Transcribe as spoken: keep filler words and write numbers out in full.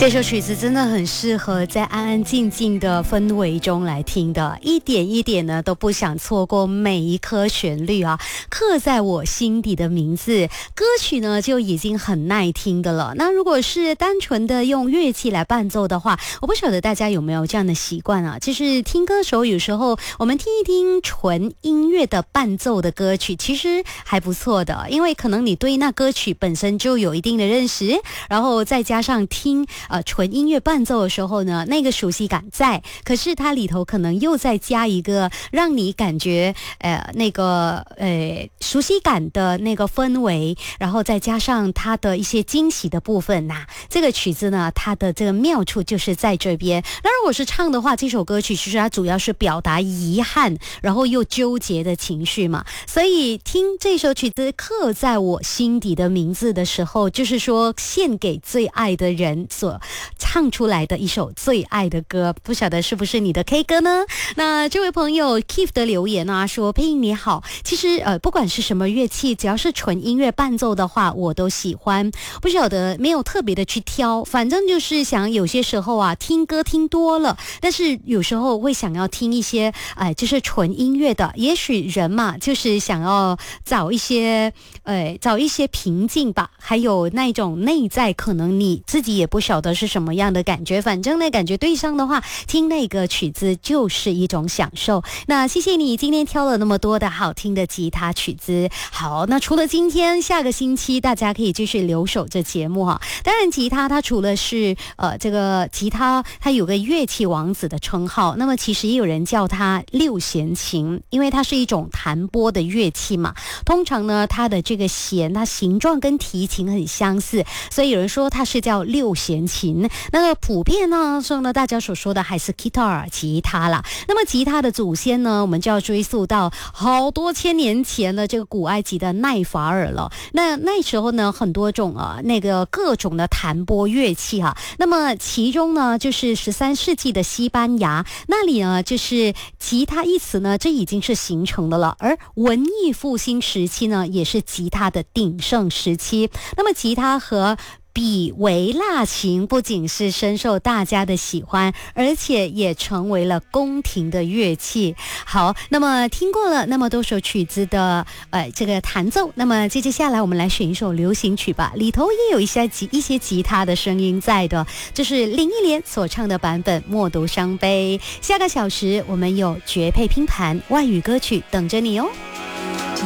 这首曲子真的很适合在安安静静的氛围中来听的，一点一点呢都不想错过每一颗旋律啊，刻在我心底的名字。歌曲呢就已经很耐听的了，那如果是单纯的用乐器来伴奏的话，我不晓得大家有没有这样的习惯啊，就是听歌手有时候我们听一听纯音乐的伴奏的歌曲，其实还不错的，因为可能你对那歌曲本身就有一定的认识，然后再加上听呃，纯音乐伴奏的时候呢，那个熟悉感在，可是它里头可能又再加一个让你感觉呃那个呃熟悉感的那个氛围，然后再加上它的一些惊喜的部分呐、啊。这个曲子呢，它的这个妙处就是在这边。那如果是唱的话，这首歌曲其实它主要是表达遗憾，然后又纠结的情绪嘛。所以听这首曲子刻在我心底的名字的时候，就是说献给最爱的人所唱出来的一首最爱的歌，不晓得是不是你的 K 歌呢？那这位朋友 Keith 的留言啊，说配音你好，其实呃不管是什么乐器，只要是纯音乐伴奏的话，我都喜欢。不晓得没有特别的去挑，反正就是想有些时候啊听歌听多了，但是有时候会想要听一些呃就是纯音乐的，也许人嘛就是想要找一些呃找一些平静吧，还有那种内在可能你自己也不晓得是什么样的感觉，反正呢感觉对上的话，听那个曲子就是一种享受。那谢谢你今天挑了那么多的好听的吉他曲子。好，那除了今天，下个星期大家可以继续留守这节目哈。当然吉他它除了是呃这个吉他它有个乐器王子的称号，那么其实也有人叫它六弦琴，因为它是一种弹拨的乐器嘛。通常呢它的这个弦它形状跟提琴很相似，所以有人说它是叫六弦琴。那个普遍呢说呢大家所说的还是 guitar 吉他啦。那么吉他的祖先呢，我们就要追溯到好多千年前的这个古埃及的奈法尔了。那那时候呢很多种啊那个各种的弹拨乐器哈、啊。那么其中呢就是十三世纪的西班牙那里呢，就是吉他一词呢这已经是形成的了，而文艺复兴时期呢也是吉他的鼎盛时期。那么吉他和比维纳琴不仅是深受大家的喜欢，而且也成为了宫廷的乐器。好，那么听过了那么多首曲子的呃这个弹奏，那么接着下来我们来选一首流行曲吧，里头也有一些吉一些吉他的声音在的，就是林忆莲所唱的版本《默读伤悲》。下个小时我们有绝配拼盘外语歌曲等着你哦。